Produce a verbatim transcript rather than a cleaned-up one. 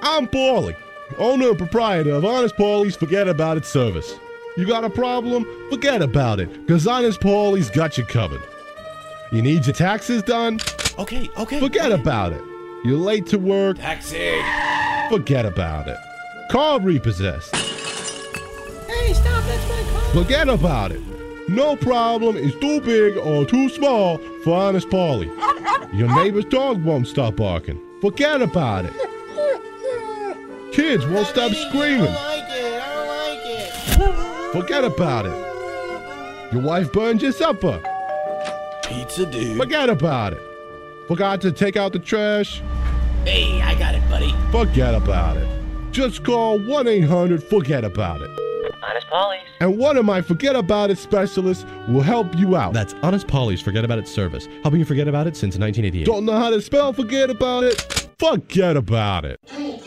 I'm Paulie, owner and proprietor of Honest Paulie's Forget About It service. You got a problem? Forget about it, because Honest Paulie's got you covered. You need your taxes done? Okay, okay. Forget okay. about it. You're late to work? Taxi. Forget about it. Car repossessed? Hey, stop, that's my car. Forget about it. No problem is too big or too small for Honest Paulie. Your neighbor's dog won't stop barking. Forget about it. Kids won't stop screaming. I don't like it, I don't like it. Forget about it. Your wife burned your supper. Pizza dude. Forget about it. Forgot to take out the trash. Hey, I got it, buddy. Forget about it. Just call one eight hundred forget about it. Honest Paulie's. And one of my Forget About It specialists will help you out. That's Honest Paulie's Forget About It service, helping you forget about it since nineteen eighty-eight. Don't know how to spell forget about it? Forget about it.